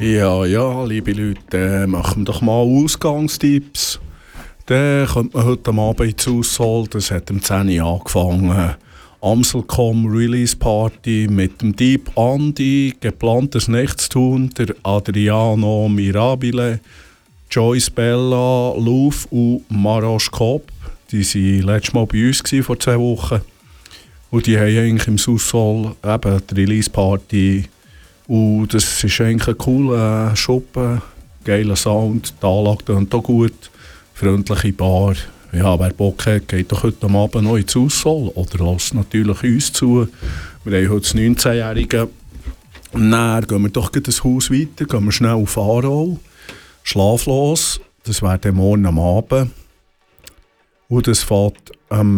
Ja, liebe Leute, machen wir doch mal Ausgangstipps. Dann könnte man heute Abend ins Haus, das hat um 10 Uhr angefangen. Amselcom Release Party mit dem Deep Andy, geplantes Nichtstun, der Adriano Mirabile, Joyce Bella, Louf und Maroš Kopp. Die waren letztes Mal bei uns vor 2 Wochen. Und die haben eigentlich im Soussol eben die Release Party. Und das ist eigentlich ein cooler Schuppen, geiler Sound, die Anlage tönt auch gut, freundliche Bar. Ja, wer Bock hat, geht doch heute Abend noch ins Soussol oder lässt natürlich uns zu. Wir haben heute das 19-Jährige. Dann gehen wir doch das Haus weiter, gehen wir schnell auf Aarau, schlaflos. Das wäre dann morgen am Abend. Und das fängt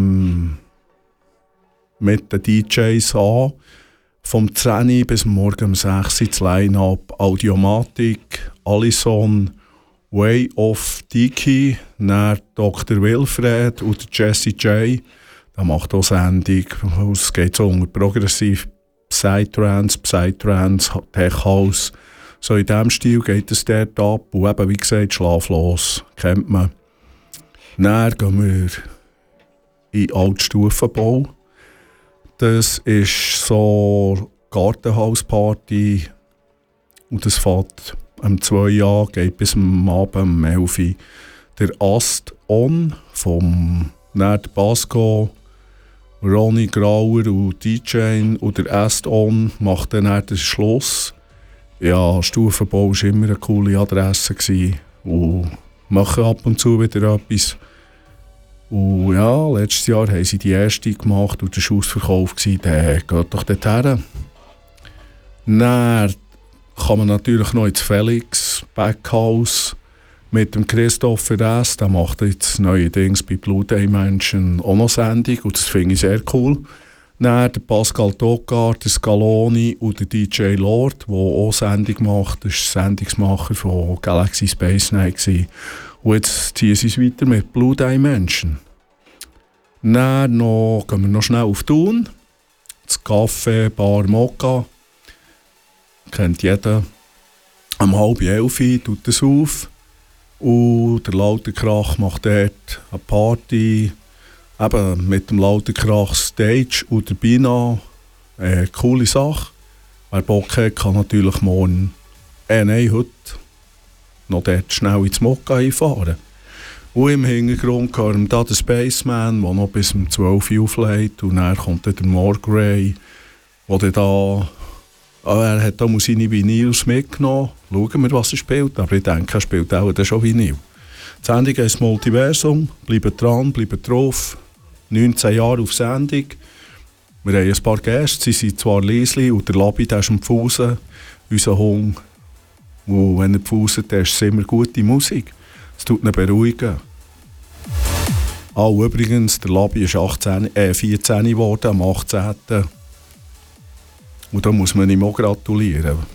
mit den DJs an. Vom 10 bis morgen um 6 das Line-Up Audiomatic, Allison, Way of Diki, dann Dr. Wilfred und Jesse J. Der macht auch Sendung. Es geht so unter Progressiv, Psytrance, Tech House. So in diesem Stil geht es dort ab. Und eben, wie gesagt, schlaflos, kennt man. Dann gehen wir in Altstufenbau. Das ist so Gartenhausparty und das fängt um 2 Uhr, geht bis am Abend um 11 Uhr. Der Ast On vom Nerd Basco, Ronny Grauer und DJ und der Ast On macht dann den Schluss. Ja, Stufenbau war immer eine coole Adresse gewesen und machen ab und zu wieder etwas. Und ja, letztes Jahr haben sie die erste gemacht und das war ausverkauft. Der geht doch dorthin. Dann kann man natürlich noch ins Felix Backhaus mit dem Christopher S. Der macht jetzt neue Dings bei Blue Dimension auch noch Sendung und das finde ich sehr cool. Dann der Pascal Togart, der Scaloni und der DJ Lord, der auch Sendung macht. Das ist der Sendungsmacher von Galaxy Space Night. Und jetzt ziehen sie es weiter mit Blue Dimension. Dann gehen wir noch schnell auf Thun. Das Café Bar Mokka. Kennt jeder. Um 10:30 tut es auf. Und der Lauterkrach macht dort eine Party. Eben mit dem Lauterkrach Stage und der Bina. Coole Sache. Wer Bock hat, kann natürlich morgen, heute noch dort schnell ins Mokka einfahren. Und im Hintergrund hören wir den Spaceman, der noch bis um 12 Uhr auflegt. Und dann kommt der Morgrey, der da... er hat auch seine Vinyls mitgenommen. Schauen wir, was er spielt. Aber ich denke, er spielt auch schon Vinyl. Die Sendung ist Multiversum. Bleibt dran, bleibt drauf. 19 Jahre auf Sendung. Wir haben ein paar Gäste. Sie sind zwar Liesli und der Labi, der ist am Pfusen. Unser Hund. Und wenn er pfuset, dann ist es immer gute Musik. Es tut ihn beruhigen. Übrigens, der Labi ist 14 geworden, am 18. Und da muss man ihm auch gratulieren.